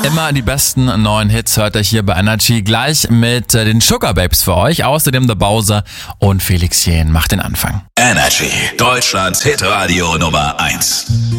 Immer die besten neuen Hits hört ihr hier bei Energy. Gleich mit den Sugar Babes für euch. Außerdem der Bowser und Felix Jähn macht den Anfang. Energy, Deutschlands Hitradio Nummer 1.